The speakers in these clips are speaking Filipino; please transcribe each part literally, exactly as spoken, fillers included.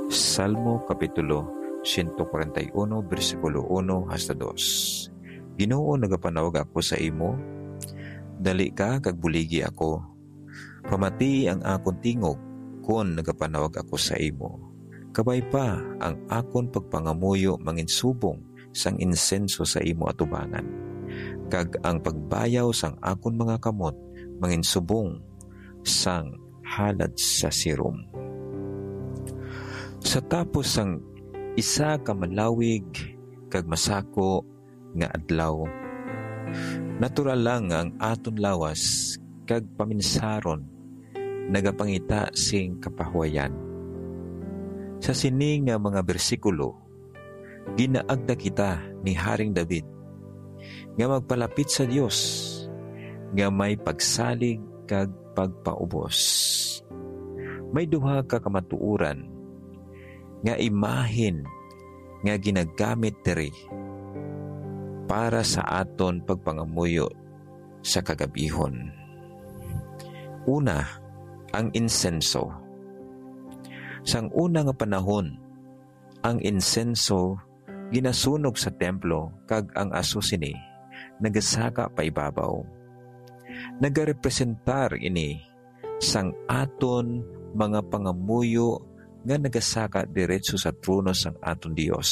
Salmo Kapitulo one forty-one, versikulo one hasta two. Ginoo, nagapanawag ako sa imo, dali ka kag buligi ako. Pamati ang akon tingog kun nagapanawag ako sa imo. Kabay pa ang akon pagpangamuyo manginsubong sang insenso sa imo atubangan. Kag ang pagbayaw sang akon mga kamot manginsubong sang halad sa sirom. Sa tapos sang isa ka malawig kag masako nga adlaw, natural lang ang aton lawas kag paminsaron nagapangita sing kapahuayan. Sa sini nga mga bersikulo, ginaagda kita ni Haring David nga magpalapit sa Dios nga may pagsalig kag pagpaubos. May duha ka kamatuuran nga imahin nga ginagamit diri para sa aton pagpangamuyo sa kagabihon. Una, ang insenso. Sang una nga panahon, ang insenso ginasunog sa templo kag ang aso sini nagasaka pa ibabaw. Nagarepresentar ini sang aton mga pangamuyo nga nagasaka diretso sa trono sang aton Dios,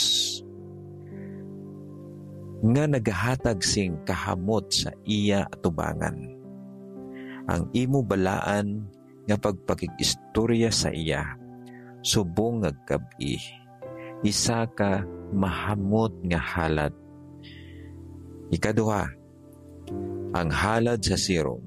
nga nagahatag sing kahamot sa iya atubangan. Ang imo balaan nga pagpakig-istorya sa iya, subong nga gabi, isa ka mahamot nga halad. Ikaduha, ang halad sa sirom.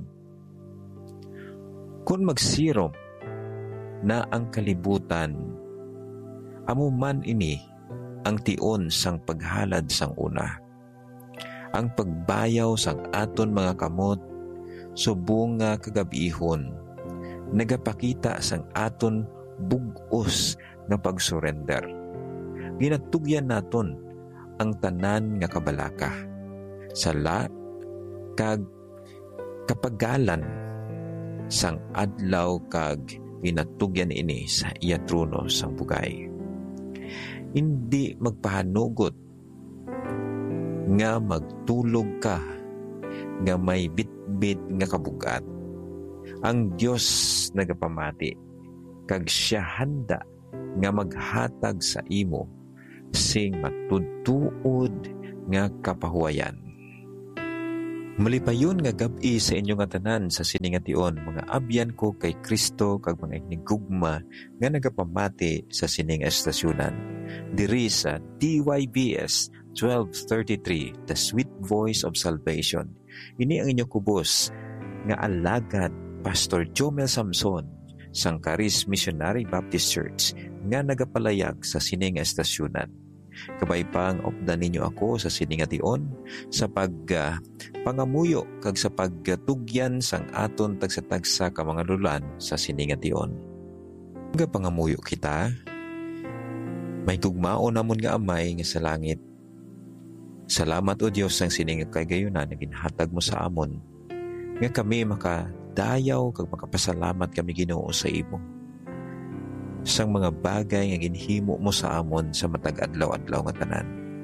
Kung magsirom na ang kalibutan, amo man ini ang tion sang paghalad sang una. Ang pagbayaw sang aton mga kamot, subong nga kagabihon, nagapakita sang aton bugos nga pagsurrender. Ginatugyan naton ang tanan nga kabalaka, sala kag kapagalan sang adlaw kag ginatugyan ini sa iya trono sang bugay. Hindi magpahanugot nga magtulog ka nga may bitbit nga kabugat. Ang Dios nagapamati kag siya handa nga maghatag sa imo sing matudtuod nga kapahuayan. Malipayon nga gabi sa inyong tanan sa siningation, mga abyan ko kay Kristo kag mga hinigugma nga nagapamati sa sining estasyonan. Diri sa D Y B S twelve thirty-three, The Sweet Voice of Salvation. Ini ang inyong kubos nga alagad Pastor Jomel Samson sang Charis Missionary Baptist Church nga nagapalayag sa sining estasyonan. Kabay pang opdan ninyo ako sa siningation sa pag uh, pangamuyo kag sa pagtugyan sang aton tagsa-tagsa ka mga lulan sa siningation. Nga pangamuyo kita, may tugmao namon nga amay nga sa langit. Salamat o Dios sang sining kagayunan na ginhatag mo sa amon, nga kami makadayaw kag makapasalamat kami Ginoo sa imo sang mga bagay nga ginhimo mo sa amon sa matag adlaw-adlaw nga tanan.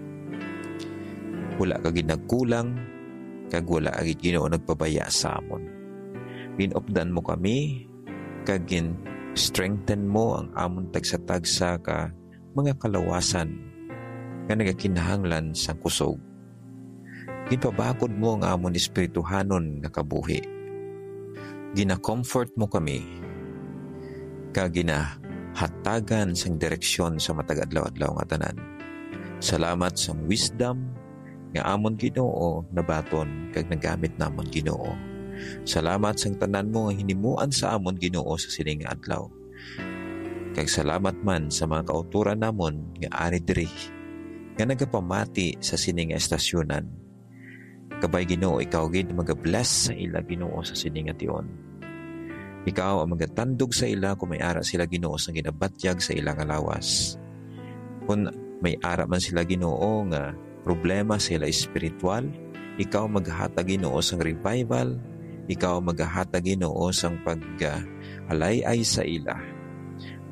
Wala ka ginagkulang kag wala agid Ginoo nagpabaya sa amon. Ginopdan mo kami kag gin strengthen mo ang amon tagsa-tagsa ka mga kalawasan nga nagakinahanglan sang kusog. Ginpabakod mo ang amon espirituhanon nga kabuhi. Gina-comfort mo kami kag gina hatagan sang direksyon sa matag adlaw-adlaw nga tanan. Salamat sa wisdom nga amon Ginoo nabaton kag nagamit namon Ginoo. Salamat sang tanan mo nga hinimuan sa amon Ginoo sa sining adlaw. Kag salamat man sa mga kauturan namon nga ari diri nga nagapamati sa sining estasyonan. Kabay Ginoo, ikaw gid magabless sa ila Ginoo sa sining ation. Ikaw ang magatandog sa ila kung may ara sila Ginoo sang ginabatyag sa ilang lawas. Kung may ara man sila Ginoo nga problema sa ila espiritual, ikaw maghatag Ginoo sang revival, ikaw maghatag Ginoo sang pag uh, alay-ay sa ila.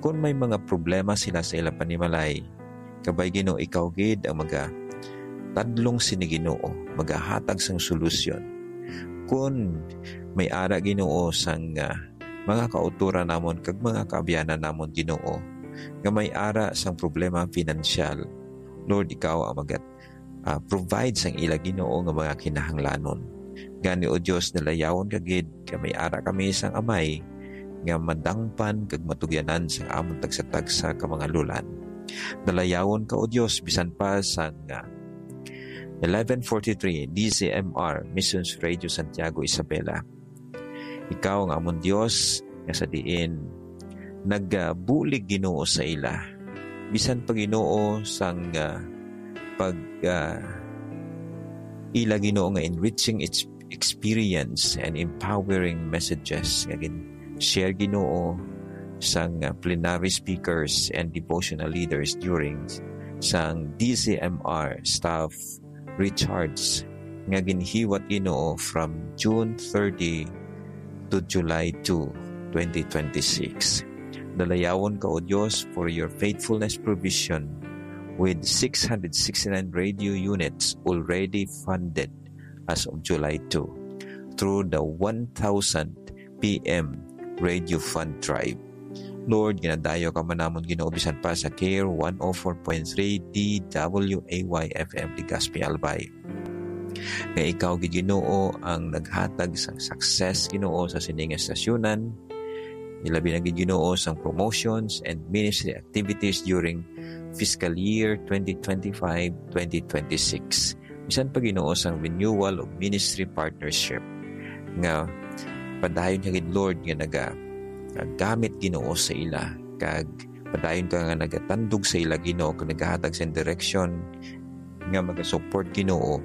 kung may mga problema sila sa ilang panimalay, kabay Ginoo ikaw gid ang maga tadlong sini Ginoo, magahatag sang solusyon. Kung may ara Ginoo sang uh, mga kauturan namon kag mga kaabyanan namon Ginoo, nga may ara sang problema pinansyal, Lord ikaw ang magat uh, provide sang ila Ginoo nga mga kinahanglanon. Gani o Dios nalayawon kagid ka may ara kami sang amay nga madangpan kag matugyanan sang amon tagsa-tagsa ka mga lulan. Nalayawon ka o Dios bisan pa sang uh, eleven forty-three D C M R Missions Radio Santiago Isabela. Ikaw ang amon Dios nga sa diin nagbulig Ginoo sa ila. Bisan pa Ginoo sang uh, pag uh, ila Ginoo nga enriching its experience and empowering messages nga share Ginoo sang uh, plenary speakers and devotional leaders during sang D C M R staff recharge nga ginhiwat Ginoo from June thirtieth to July second, twenty twenty-six. Dalayawon ka o Diyos for your faithfulness provision with six hundred sixty-nine radio units already funded as of July second through the one thousand P M Radio Fund Drive. Lord, ginadayo ka man namon Ginoo bisan pa sa Care one oh four point three D W A Y F M Legazpi Albay. Nga ikaw gid Ginoo ang naghatag sang success Ginoo sa sining estasyunan. Ilabi na gid Ginoo sang promotions and ministry activities during fiscal year twenty twenty-five twenty twenty-six. Bisan pa Ginoo sang renewal of ministry partnership nga padayon niya gid Lord nga naga gamit Ginoo sa ila kag padayon ka nga nagatandog sa ila Ginoo kag nagahatag sa direksyon nga maga-support Ginoo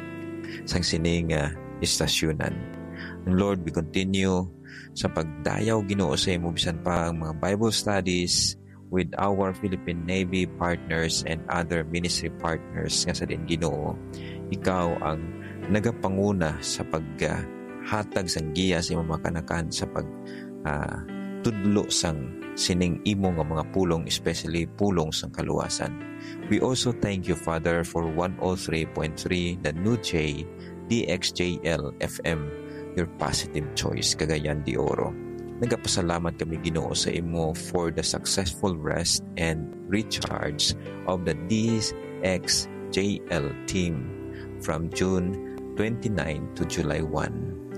sang sining uh, istasyunan. And Lord, we continue sa pagdayaw Ginoo sa imo bisan pa ang mga Bible studies with our Philippine Navy partners and other ministry partners nga sa din Ginoo. Ikaw ang nagapanguna sa paghatag uh, sang giya sa imong makanakan sa pag uh, tudlo sang sining imo nga mga pulong, especially pulong sang kaluwasan. We also thank you, Father, for one oh three point three the New J D X J L F M, your positive choice, Cagayan de Oro. Nagapasalamat kami Ginoo sa imo for the successful rest and recharge of the D X J L team from June twenty-ninth to July first.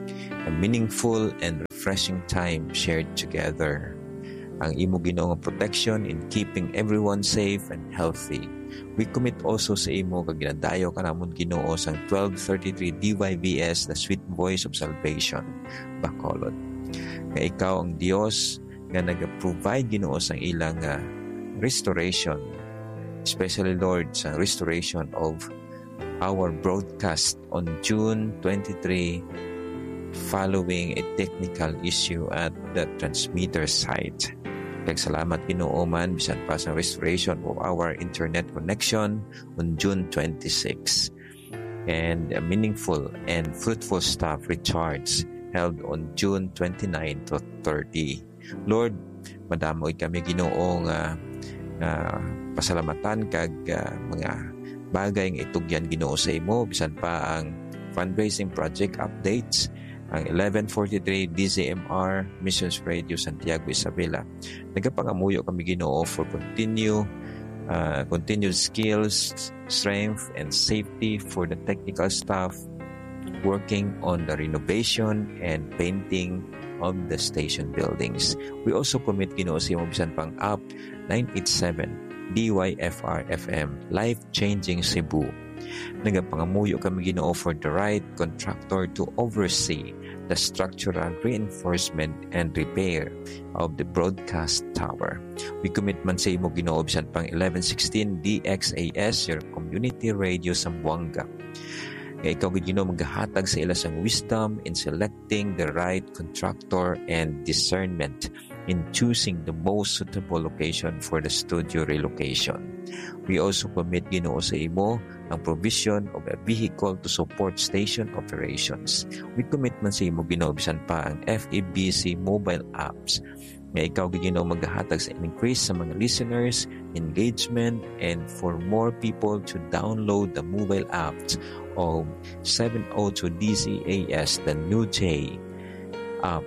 A meaningful and refreshing time shared together. Ang imo Ginoo nga protection in keeping everyone safe and healthy. We commit also sa imo kag ginadayo ka namon Ginoo sang twelve thirty-three D Y B S, the Sweet Voice of Salvation, Bacolod. Nga ikaw ang Dios nga nag-provide Ginoo sang ilang uh, restoration, especially Lord sa restoration of our broadcast on June twenty-third following a technical issue at the transmitter site. Salamat Ginoo man bisan pa sa restoration of our internet connection on June twenty-sixth, and a meaningful and fruitful staff recharge held on June twenty-ninth to thirtieth. Lord, madamoy kami Ginoo nga uh, pasalamatan kag uh, mga bagay nga itugyan Ginoo sa imo bisan pa ang fundraising project updates, ang eleven forty-three D Z M R Missions Radio Santiago Isabela. Nagapangamuyo kami Ginoo for continue uh, continued skills, strength, and safety for the technical staff working on the renovation and painting of the station buildings. We also commit Ginoo sa imo bisan pang up nine eighty-seven D Y F R F M, Life-Changing Cebu. Nagapangamuyo kami Ginoo for the right contractor to oversee the structural reinforcement and repair of the broadcast tower. We commit man sa imo Ginoo bisan pang eleven sixteen D X A S, your community radio sa Buanga. Nga ikaw Ginoo magahatag sa ila sang wisdom in selecting the right contractor and discernment in choosing the most suitable location for the studio relocation. We also commit Ginoo sa imo ang provision of a vehicle to support station operations. We commit man sa imo Ginoo bisan pa ang F E B C mobile apps nga ikaw Ginoo maghatag sa increase sa mga listeners, engagement, and for more people to download the mobile apps of seven oh two D Z A S, the New J app,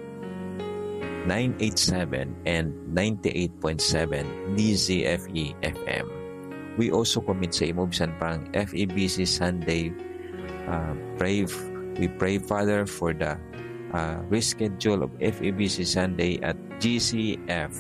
nine eighty-seven and ninety-eight point seven D Z F E F M. We also commit sa imo bisan pang F E B C Sunday. Uh, pray, we pray, Father, for the uh, reschedule of F E B C Sunday at G C F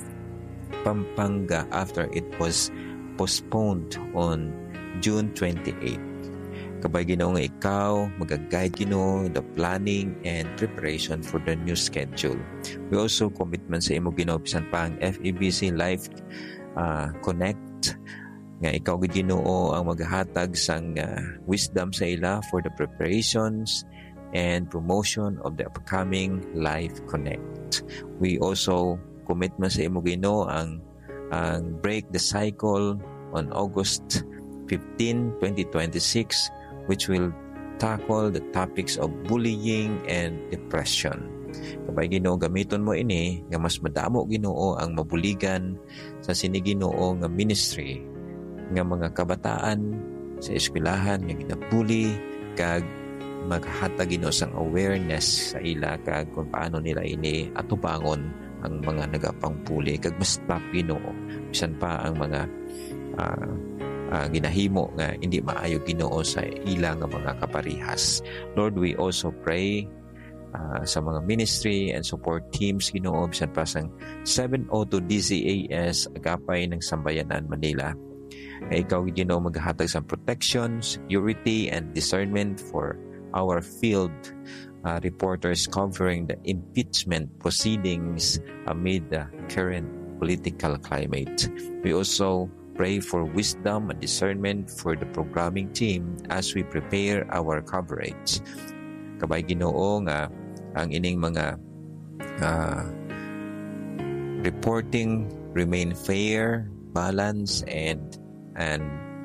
Pampanga after it was postponed on June twenty-eighth. Kabay Ginoo nga ikaw mag-guide Ginoo the planning and preparation for the new schedule. We also commit man sa imo Ginoo bisan pang F E B C Life uh, Connect nga ikaw Ginoo ang maghatag sang uh, wisdom sa ila for the preparations and promotion of the upcoming Life Connect. We also commit man sa imo Ginoo ang ang Break the Cycle on August fifteenth, twenty twenty-six, which will tackle the topics of bullying and depression. Kabay Ginoo gamiton mo ini nga mas madamo Ginoo ang mabuligan sa sini Ginoo nga ministry nga mga kabataan sa eskwelahan nga ginabuli kag maghatag Ginoo sang awareness sa ila kag kung paano nila ini atubangon ang mga nagapangbuli kag mas stop Ginoo bisan pa ang mga uh, uh, ginahimo nga hindi maayo Ginoo sa ila nga mga kaparihas. Lord, we also pray uh, sa mga ministry and support teams Ginoo bisan pa sang seven oh two D Z A S agapay ng Sambayanan Manila. Nga ikaw Ginoo maghatag sa protection, security, and discernment for our field uh, reporters covering the impeachment proceedings amid the current political climate. We also pray for wisdom and discernment for the programming team as we prepare our coverage. Kabay Ginoo nga ang ining mga uh, reporting remain fair, balanced, and and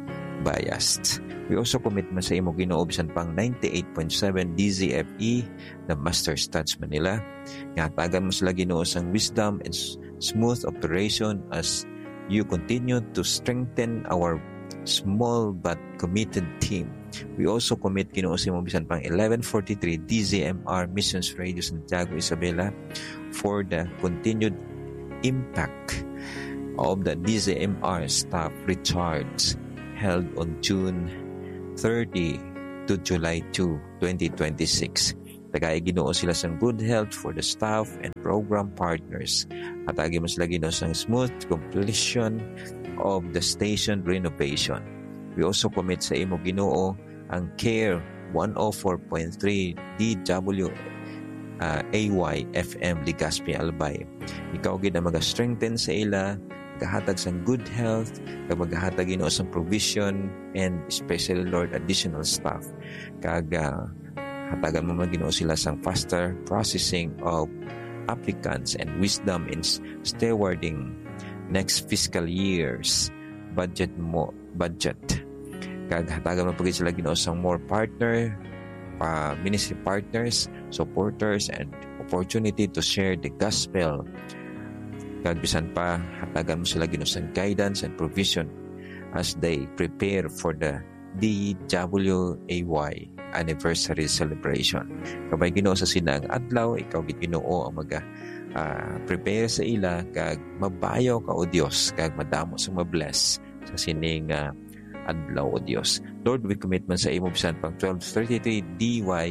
biased. We also commit man sa imo Ginoo bisan pang ninety-eight point seven D Z F E, the Master Stats Manila. Nga tagan mo sila Ginoo sang wisdom and smooth operation as you continue to strengthen our small but committed team. We also commit Ginoo sa imo bisan pang eleven forty-three D Z M R Missions Radio Santiago Isabela for the continued impact of the D Z M R staff recharge held on June thirtieth to July second, twenty twenty-six. Tagay Ginoo sila sang good health for the staff and program partners. At agi mo sila Ginoo sang smooth completion of the station renovation. We also commit sa imo Ginoo ang Care one oh four point three D W uh, A Y F M Legazpi Albay. Ikaw gid ang maga-strengthen sa ila, maghahatag sang good health, kag maghahatag Ginoo sang provision and especially Lord additional staff. Kag uh, hatagan mo man Ginoo sila sang faster processing of applicants and wisdom in stewarding next fiscal year's budget mo budget. Kag hatagan mo pagid sila Ginoo sang more partner, uh, ministry partners, supporters, and opportunity to share the gospel. Kag bisan pa hatagan mo sila Ginoo sang guidance and provision as they prepare for the D W A Y anniversary celebration. Kabay Ginoo sa sinang adlaw, ikaw gid Ginoo ang maga uh, prepare sa ila kag mabayo ka o Dios kag madamo sa mabless sa sining uh, adlaw o Dios. Lord, we commit man sa imo bisan pang twelve thirty-three D Y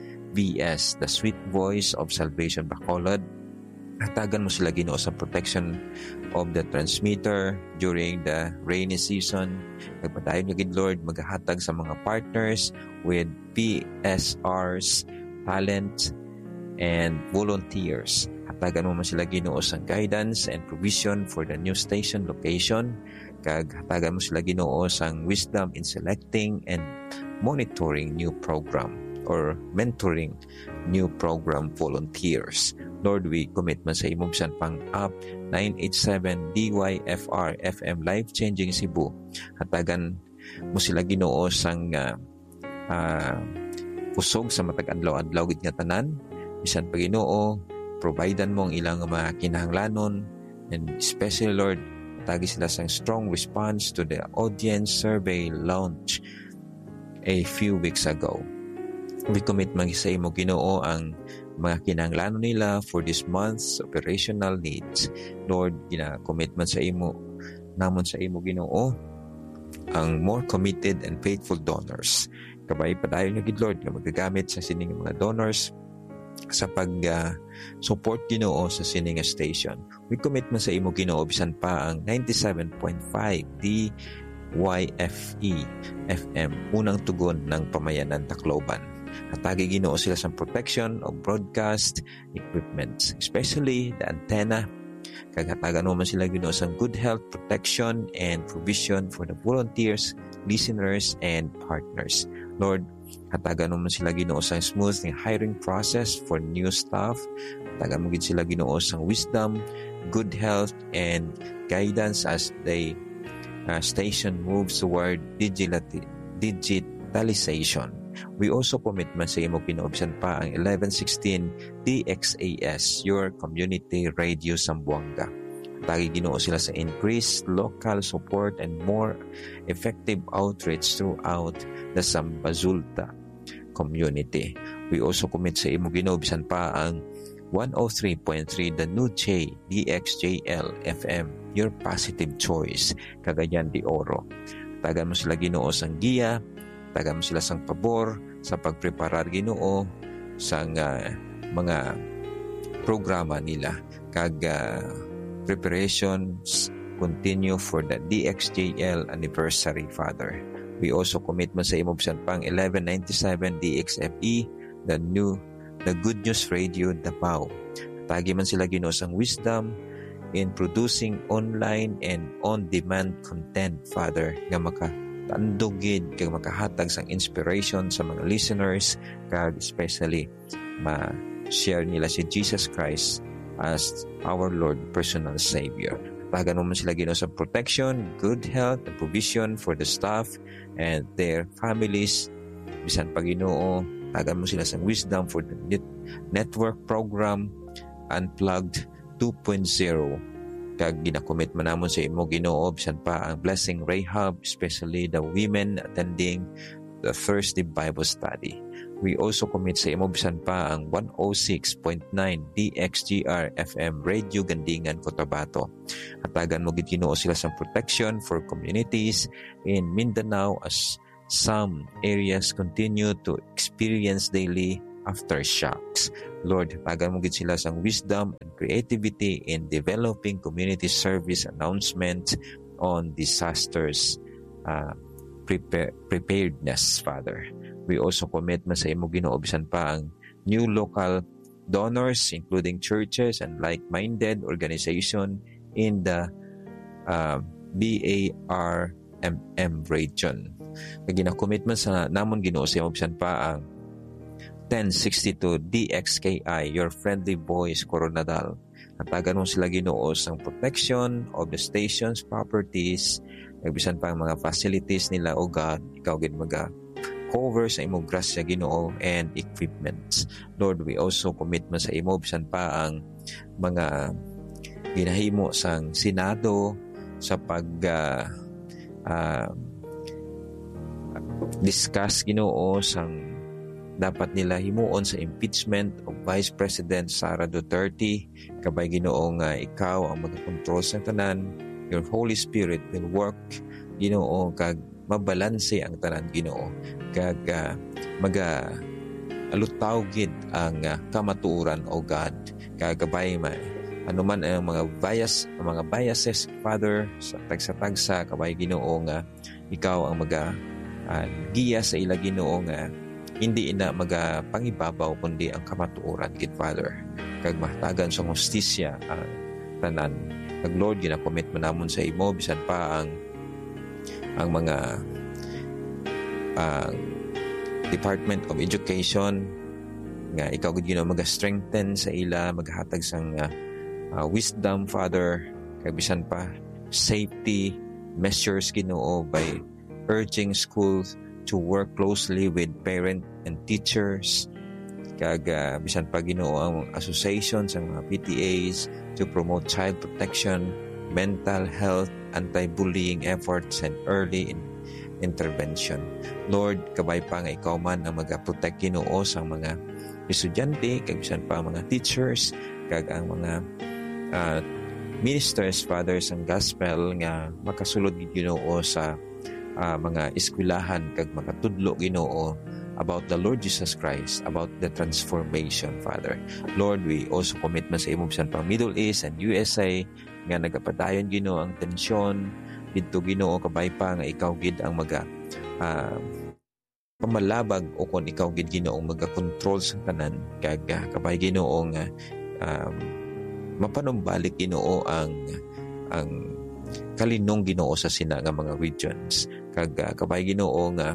V S, the Sweet Voice of Salvation Bacolod. Hatagan mo sila Ginoo sa protection of the transmitter during the rainy season. Nagpadayon niyo gid Lord maghahatag sa mga partners with P S Rs, talent, and volunteers. Hatagan mo man sila Ginoo sa guidance and provision for the new station location. Kag hatagan mo sila Ginoo sang wisdom in selecting and monitoring new program or mentoring new program volunteers. Lord, we commit man sa imo bisan pang up nine eighty-seven D Y F R F M Life Changing Cebu. Hatagan mo sila Ginoo sang uh, uh, pusog sa matag adlaw-adlaw gid nga tanan. Bisan pa Ginoo providean mo ang ilang mga kinahanglanon, and especially, Lord, tagi sila sa strong response to the audience survey launch a few weeks ago. We commit man sa imo, Ginoo, ang mga kinahanglanon nila for this month's operational needs. Lord, gina-commit man sa imo, namon sa imo, Ginoo, ang more committed and faithful donors. Kabay padayon nga gid, Lord, nga magagamit sa sining mga donors sa pag-support, uh, Ginoo, sa sining station. We commit man sa imo, Ginoo, bisan pa ang ninety-seven point five D Y F E F M, unang tugon ng pamayanan Tacloban. Hatagi, Ginoo, sila sa protection of broadcast equipment, especially the antenna. Kagatagan mo man sila, Ginoo, sa good health protection and provision for the volunteers, listeners, and partners. Lord, hatagan mo man sila, Ginoo, sa smooth hiring process for new staff. Hatagan mo gid sila, Ginoo, sa wisdom, good health, and guidance as they uh, station moves toward digitali- digitalization. We also commit man sa imo, Ginoo, bisan pa ang eleven sixteen D X A S, your community radio Zamboanga. Tagi, Ginoo, sila sa increased local support and more effective outreach throughout the Zambazulta community. We also commit sa imo, Ginoo, bisan pa ang one oh three point three The New J D X J L F M, your positive choice, Cagayan de Oro. Tagan mo sila, Ginoo, sang giya, tagan mo sila sang pabor sa pagpreparar, Ginoo, sang uh, mga programa nila. Kag uh, preparations continue for the D X J L anniversary, Father. We also commit man sa imo bisan pang eleven ninety-seven D X F E, the new the Good News Radio Davao. Tagi man sila, Ginoo, sang wisdom in producing online and on-demand content, Father, nga maka tandugid kag makahatag sang inspiration sa mga listeners, kag especially ma-share nila si Jesus Christ as our Lord, personal Savior. Tagan mo man sila, Ginoo, sa protection, good health, and provision for the staff and their families. Bisan pa, Ginoo, tagan mo sila sa wisdom for the network program Unplugged two point oh. Kag ginakomit man namon sa imo, Ginoo, bisan pa ang Blessing Rahab, especially the women attending the Thursday Bible study. We also commit sa imo bisan pa ang one oh six point nine D X G R F M Radio Gandingan, Cotabato. Hatagan mo gid, Ginoo, sila sa protection for communities in Mindanao as some areas continue to experience daily aftershocks. Lord, hatagan mo gid sila sa wisdom and creativity in developing community service announcements on disasters uh, prepare, preparedness, Father. We also commit man sa imo, Ginoo, bisan pa ang new local donors, including churches and like-minded organization in the uh, B A R M M region. Ginakomit man sa namon, Ginoo, sa imo bisan pa ang ten sixty-two D X K I, your friendly voice, Coronadal. Hatagan mo sila, Ginoo, sang protection of the station's properties, bisan pa ang mga facilities nila, O God, ikaw gid maga cover sa imong grasya, Ginoo, and equipments. Lord, we also commit man sa imo bisan pa ang mga ginahimo sang Senado sa pag uh, uh, discuss, Ginoo, sang dapat nila himuon sa impeachment of Vice President Sara Duterte. Kabay, Ginoo, nga ikaw ang mag-control sa tanan. Your Holy Spirit will work, Ginoo, kag mabalanse ang tanan, Ginoo, kag uh, maga alutaw gid ang uh, kamatuoran, O God, kag gabay ma ano man ang mga bias, ang mga biases, Father, sa tagsa-tagsa, kabay, Ginoo, nga ikaw ang maga uh, giya sa ila, Ginoo, nga hindi ina maga pangibabaw kundi ang kamatuoran gid, Father, kag mahatagan sa hustisya ang tanan. Kag Lord, ginakomit man namon sa imo bisan pa ang ang mga ang uh, Department of Education nga ikaw gid, Ginoo, maga-strengthen sa ila, maghatag sang uh, uh, wisdom, Father, kag bisan pa safety measures, Ginoo, by urging schools to work closely with parents and teachers, kag uh, bisan pa Ginoo ang associations ang mga P T As to promote child protection, mental health, anti-bullying efforts, and early in- intervention. Lord, kabay pa nga ikaw man ang mag-protect Ginoo sa mga estudyante, kag bisan pa ang mga teachers, kag ang mga uh, ministers, fathers ang gospel nga makasulod Ginoo sa uh, mga eskwelahan kag makatudlo Ginoo about the Lord Jesus Christ, about the transformation, Father. Lord, we also commit man sa imo bisan pang Middle East and U S A nga nagapadayon Ginoo ang tensyon didto Ginoo, kabay pa nga ikaw gid ang maga uh, pamalabag o kung ikaw gid Ginoo maga-control sa tanan, kag uh, kabay Ginoo nga um, mapanumbalik Ginoo ang ang kalinong Ginoo sa sina nga mga regions, kag uh, kabay Ginoo nga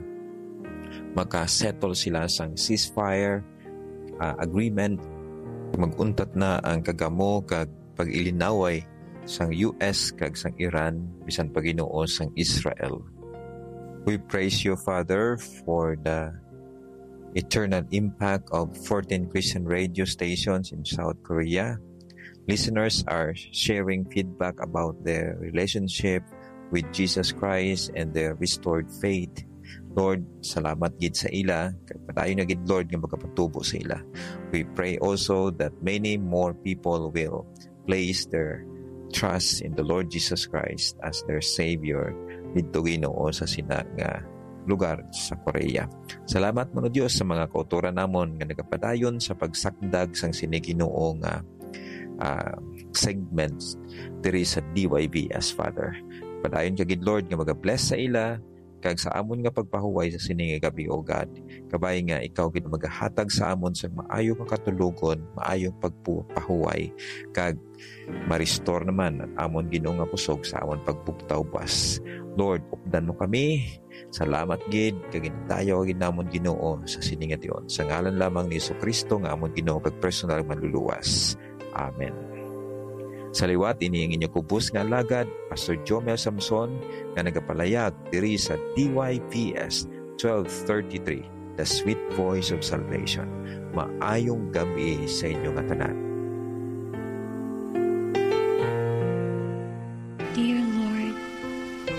maka-settle sila sang ceasefire uh, agreement, mag-untat na ang kagamo kag pag-ilinaway sang U S kag sang Iran bisan pa Ginoo sang Israel. We praise you, Father, for the eternal impact of fourteen Christian radio stations in South Korea. Listeners are sharing feedback about their relationship with Jesus Christ and their restored faith. Lord, salamat gid sa ila. Padayon na gid, Lord, nga magapatubo sa ila. We pray also that many more people will place their trust in the Lord Jesus Christ as their Savior dito Ginoo sa sina nga lugar sa Korea. Salamat mo, Dios, sa mga kauturan namon nga nagapadayon sa pagsakdag sang sini Ginoo nga uh, segments diri sa D Y B S, Father. Padayon ka gid, Lord, nga maga-bless sa ila kag sa amon nga pagpahuway sa sining gabi, O God. Kabay nga ikaw gid magahatag sa amon sa maayo nga katulugon, maayong pagpahuway, kag ma-restore naman ang amon Ginoo nga kusog sa amon pagbugtaw bas. Lord, updan mo kami. Salamat gid kag gintayo gid namon Ginoo sa sining ation. Sa ngalan lamang ni Jesucristo nga amon Ginoo kag personal manluluwas. Amen. Sa liwat, ini ang inyong kubus nga alagad, Pastor Jomel Samson, nga nagapalayag diri sa D Y P S twelve thirty-three, The Sweet Voice of Salvation. Maayong gabi sa inyong tanan. Dear